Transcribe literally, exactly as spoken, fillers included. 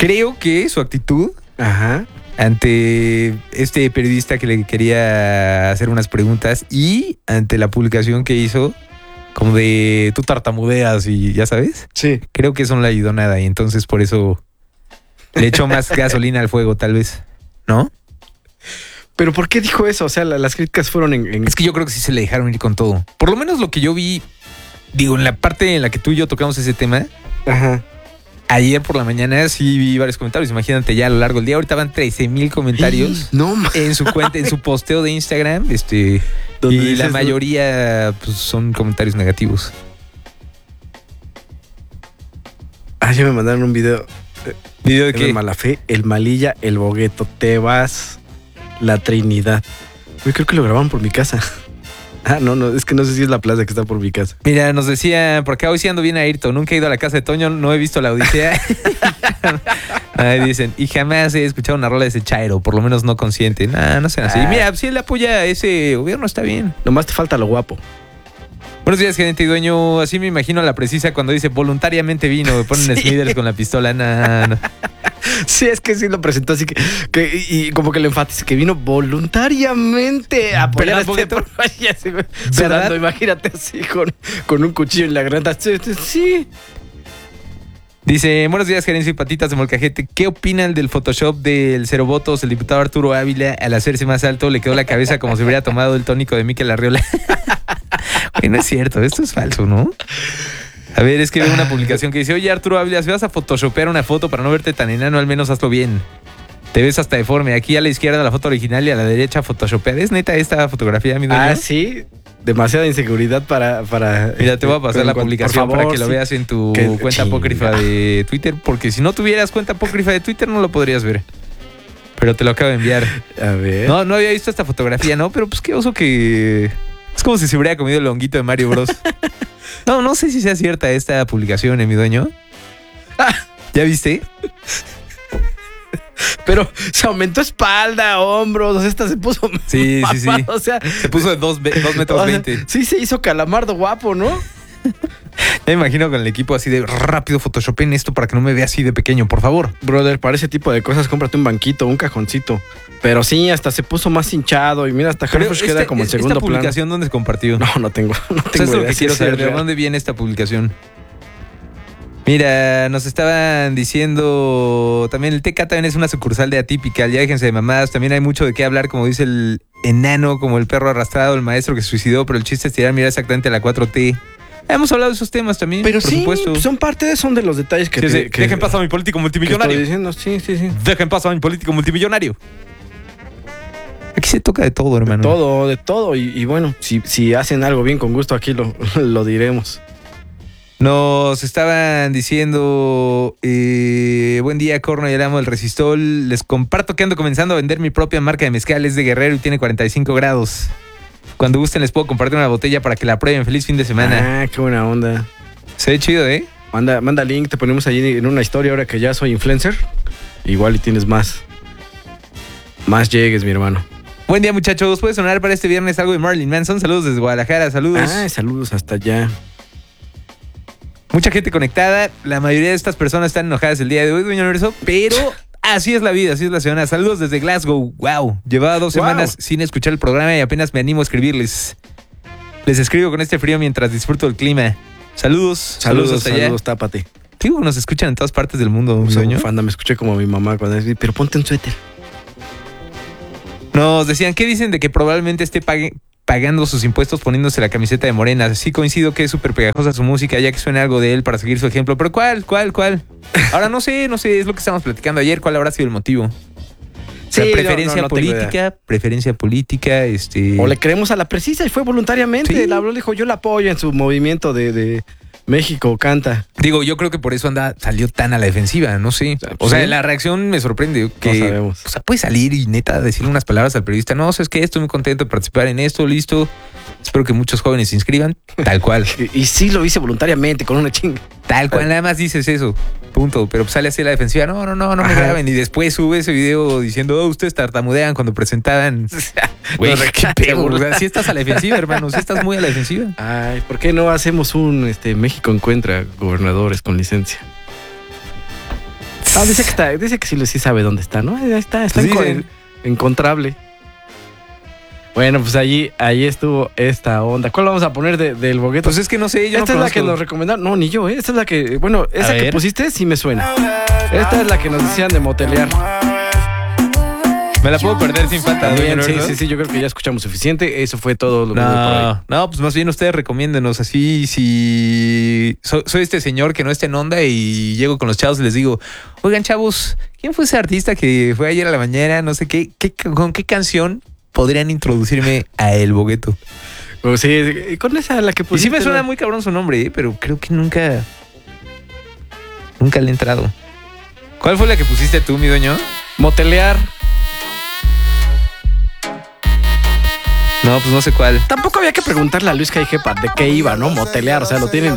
Creo que su actitud Ajá. ante este periodista que le quería hacer unas preguntas y ante la publicación que hizo como de tú tartamudeas y ya sabes, Sí. creo que eso no le ayudó nada y entonces por eso le echó más gasolina al fuego tal vez, ¿no? ¿Pero por qué dijo eso? O sea, la- las críticas fueron en... en- Es que yo creo que sí se le dejaron ir con todo. Por lo menos lo que yo vi, digo, en la parte en la que tú y yo tocamos ese tema, Ajá. ayer por la mañana sí vi varios comentarios. Imagínate ya a lo largo del día. Ahorita van trece mil comentarios No, ma- en su cuenta, en su posteo de Instagram. Este, Donde y dices, la ¿no? mayoría pues, son comentarios negativos. Ah, ya me mandaron un video. ¿Video de El qué? Malafé, el Malilla, el Bogueto, Tebas, la Trinidad. Uy, creo que lo grabaron por mi casa. Ah, no, no, es que no sé si es la plaza que está por mi casa. Mira, nos decía, por acá hoy sí ando bien Ayrton. Nunca he ido a la casa de Toño, no he visto la Odisea. Ahí dicen, y jamás he escuchado una rola de ese Chairo, por lo menos no consciente. Nah, no sean así. Ah. Mira, si él apoya a ese gobierno, está bien. Nomás te falta lo guapo. Buenos días, gerente y dueño. Así me imagino a la precisa cuando dice voluntariamente vino. Me ponen Sí. Smithers con la pistola. Nah, no. Sí, es que sí lo presentó así que, que y como que le enfatiza que vino voluntariamente a apoyar a ¿Verdad, este Bogueto? pro- y así, ¿Verdad? sudando, imagínate así con, con un cuchillo en la garganta. Sí, sí. Dice, buenos días, gerencia y patitas de molcajete. ¿Qué opinan del Photoshop del cero votos? El diputado Arturo Ávila, al hacerse más alto, le quedó la cabeza como si hubiera tomado el tónico de Mikel Arriola. Güey, no es cierto, esto es falso, ¿no? A ver, es que veo una publicación que dice, oye, Arturo Ávila, si vas a photoshopear una foto para no verte tan enano, al menos hazlo bien. Te ves hasta deforme. Aquí a la izquierda la foto original y a la derecha photoshopeada. ¿Es neta esta fotografía, mi dueño? Ah, sí. Demasiada inseguridad para... para Mira, te voy a pasar pero la en cuanto- publicación por para favor, que lo sí. veas en tu Que- cuenta chinga. apócrifa de Twitter, porque si no tuvieras cuenta apócrifa de Twitter no lo podrías ver. Pero te lo acabo de enviar. A ver. No, no había visto esta fotografía, ¿no? Pero pues qué oso que... Es como si se hubiera comido el honguito de Mario Bros. No, no sé si sea cierta esta publicación, ¿eh, mi dueño? ¿Ya viste? Pero se aumentó espalda, hombros, o sea, esta se puso Sí, sí, sí. mamado, o sea, Se puso de dos, ve- dos metros o sea, veinte. sí se hizo calamardo guapo, ¿no? Ya me imagino con el equipo así de rápido photoshopen esto para que no me vea así de pequeño, por favor. Brother, para ese tipo de cosas cómprate un banquito, un cajoncito. Pero sí, hasta se puso más hinchado y mira, hasta Pero Harfush queda este- como en esta segundo plano. publicación, ¿dónde se compartió? No, no tengo, no Eso tengo es lo idea que si quiero es saber, ¿de real. dónde viene esta publicación? Mira, nos estaban diciendo, también el T K también es una sucursal de Atípica, ya déjense de mamadas, también hay mucho de qué hablar, como dice el enano, como el perro arrastrado, el maestro que se suicidó, pero el chiste es tirar, mira exactamente a la cuatro T. Hemos hablado de esos temas también, Pero por sí, supuesto. son parte de, son de los detalles que, Sí, te- sí, que- dejen pasar a mi político que multimillonario. estoy diciendo. Sí, sí, sí. Dejen pasar a mi político multimillonario. Aquí se toca de todo, hermano. Todo, de todo. Y, y bueno, si, si hacen algo bien con gusto, aquí lo, lo diremos. Nos estaban diciendo, eh, buen día, Corno y el amo del Resistol. Les comparto que ando comenzando a vender mi propia marca de mezcal. Es de Guerrero y tiene cuarenta y cinco grados. Cuando gusten les puedo compartir una botella para que la prueben. Feliz fin de semana. Ah, qué buena onda. Se ve chido, ¿eh? Manda, manda link, te ponemos allí en una historia ahora que ya soy influencer. Igual y tienes más. Más llegues, mi hermano. Buen día, muchachos. ¿Puede sonar para este viernes algo de Marilyn Manson? Saludos desde Guadalajara. Saludos. Ah, saludos hasta allá. Mucha gente conectada. La mayoría de estas personas están enojadas el día de hoy, dueño universo, pero así es la vida, así es la semana. Saludos desde Glasgow. Wow. Llevaba dos Wow. semanas sin escuchar el programa y apenas me animo a escribirles. Les escribo con este frío mientras disfruto el clima. Saludos. Saludos, Saludos, hasta saludos, allá. tápate. Digo, nos escuchan en todas partes del mundo, Soy dueño. bufanda, me escuché como mi mamá cuando decía, pero ponte un suéter. Nos decían, ¿qué dicen de que probablemente esté pague- pagando sus impuestos poniéndose la camiseta de Morena? Sí coincido que es súper pegajosa su música, ya que suena algo de él para seguir su ejemplo. Pero ¿cuál? ¿Cuál? ¿Cuál? Ahora no sé, no sé, es lo que estábamos platicando ayer. ¿Cuál habrá sido el motivo? O sea, Sí, no, preferencia no, no tengo política, preferencia política, este... O le creemos a la precisa y fue voluntariamente. Sí. La habló, le dijo, yo la apoyo en su movimiento de, de México Canta. Digo, yo creo que por eso anda, salió tan a la defensiva, no sé. O sea, ¿Sí? la reacción me sorprende. Que, No sabemos. O sea, puede salir y neta decirle unas palabras al periodista. No, sabes que estoy muy contento de participar en esto, listo. Espero que muchos jóvenes se inscriban. Tal cual. Y, y sí lo hice voluntariamente, con una chinga. Tal cual, nada más dices eso. Punto. Pero pues sale así a la defensiva. No, no, no, no me Ajá. graben. Y después sube ese video diciendo, oh, ustedes tartamudean cuando presentaban. Güey, No, qué pedo. burla. O sea, sí estás a la defensiva, hermano. Sí estás muy a la defensiva. Ay, ¿por qué no hacemos un este México encuentra gobernadores con licencia? Ah, dice que está, dice que sí, sí sabe dónde está, ¿no? Ahí está, está Pues enco- dicen. encontrable. Bueno, pues allí, ahí estuvo esta onda. ¿Cuál vamos a poner de- del bogueto? Pues es que no sé, yo Esta no es la que conozco. nos recomendaron. No, ni yo, ¿eh? Esta es la que. Bueno, esa que ver. pusiste sí me suena. Esta es la que nos decían de motelear. Me la puedo perder sin falta. También, ¿no, sí, Roberto? sí, sí, yo creo que ya escuchamos suficiente. Eso fue todo lo que hubo por ahí. No, no, pues más bien ustedes recomiéndenos así. Si so- soy este señor que no está en onda y llego con los chavos y les digo, oigan, chavos, ¿quién fue ese artista que fue ayer a la mañana? No sé qué, qué ¿con qué canción podrían introducirme a El Bogueto? Pues sí, con esa la que Y pusiste. sí me suena ¿no? muy cabrón su nombre, ¿eh? Pero creo que nunca, nunca le he entrado. ¿Cuál fue la que pusiste tú, mi dueño? Motelear. No, pues no sé cuál. Tampoco había que preguntarle a Luis Caijepa de qué iba, ¿no? Motelear, o sea, lo tienen